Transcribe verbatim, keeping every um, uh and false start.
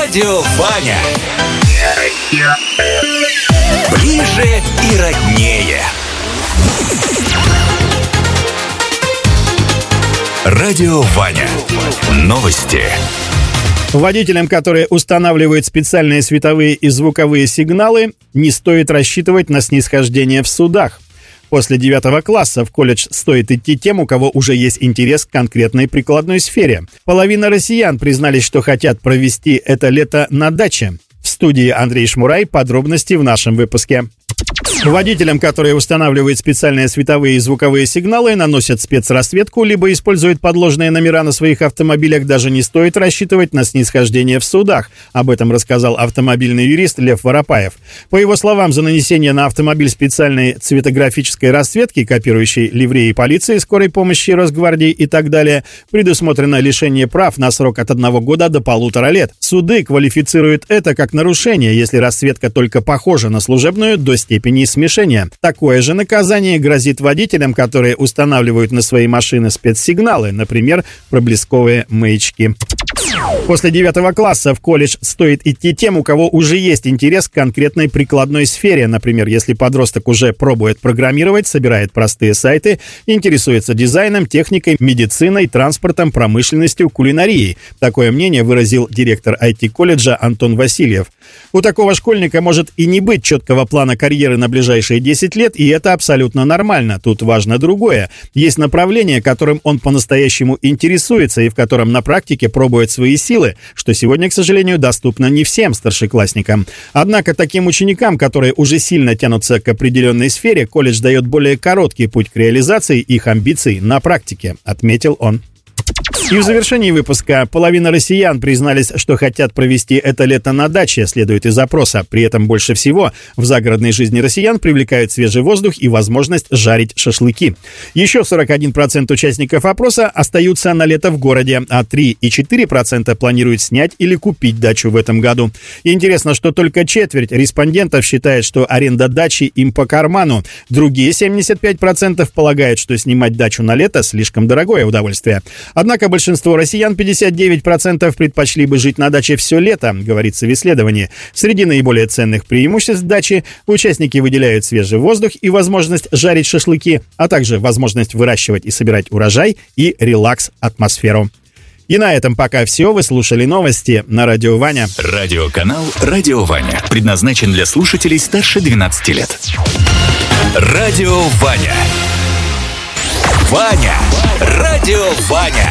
Радио Ваня. Ближе и роднее. Радио Ваня. Новости. Водителям, которые устанавливают специальные световые и звуковые сигналы, не стоит рассчитывать на снисхождение в судах. После девятого класса в колледж стоит идти тем, у кого уже есть интерес к конкретной прикладной сфере. Половина россиян признались, что хотят провести это лето на даче. В студии Андрей Шмурай. Подробности в нашем выпуске. Водителям, которые устанавливают специальные световые и звуковые сигналы, наносят спецрассветку, либо используют подложные номера на своих автомобилях, даже не стоит рассчитывать на снисхождение в судах. Об этом рассказал автомобильный юрист Лев Воропаев. По его словам, за нанесение на автомобиль специальной цветографической расцветки, копирующей ливреи полиции, скорой помощи, Росгвардии и так далее, предусмотрено лишение прав на срок от одного года до полутора лет. Суды квалифицируют это как нарушение, если расцветка только похожа на служебную, до степени смешения. Такое же наказание грозит водителям, которые устанавливают на свои машины спецсигналы, например, проблесковые маячки. После девятого класса в колледж стоит идти тем, у кого уже есть интерес к конкретной прикладной сфере. Например, если подросток уже пробует программировать, собирает простые сайты, интересуется дизайном, техникой, медициной, транспортом, промышленностью, кулинарией. Такое мнение выразил директор ай ти-колледжа Антон Васильев. У такого школьника может и не быть четкого плана карьеры на ближайшие десять лет, и это абсолютно нормально. Тут важно другое. Есть направление, которым он по-настоящему интересуется и в котором на практике пробует свои силы, что сегодня, к сожалению, доступно не всем старшеклассникам. Однако таким ученикам, которые уже сильно тянутся к определенной сфере, колледж дает более короткий путь к реализации их амбиций на практике, отметил он. И в завершении выпуска половина россиян признались, что хотят провести это лето на даче, следует из опроса. При этом больше всего в загородной жизни россиян привлекают свежий воздух и возможность жарить шашлыки. Еще сорок один процент участников опроса остаются на лето в городе, а три целых четыре десятых процента планируют снять или купить дачу в этом году. И интересно, что только четверть респондентов считает, что аренда дачи им по карману. Другие семьдесят пять процентов полагают, что снимать дачу на лето слишком дорогое удовольствие. Однако большинство россиян, пятьдесят девять процентов, предпочли бы жить на даче все лето, говорится в исследовании. Среди наиболее ценных преимуществ дачи участники выделяют свежий воздух и возможность жарить шашлыки, а также возможность выращивать и собирать урожай и релакс-атмосферу. И на этом пока все. Вы слушали новости на Радио Ваня. Радиоканал «Радио Ваня» предназначен для слушателей старше двенадцати лет. Радио Ваня. Ваня. Радио Ваня.